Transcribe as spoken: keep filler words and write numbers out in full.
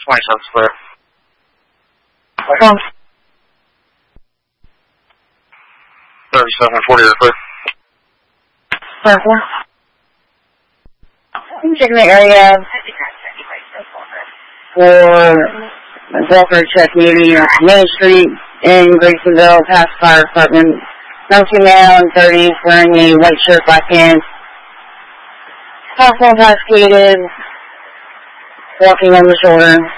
twenty-seven clear. Come. thirty-seven forty are clear. Four. I'm checking the area for Walker Check Meeting, Main Street in Graysonville, past fire department. No female and thirty wearing a white shirt, black pants. House intoxicated, walking on the shoulder.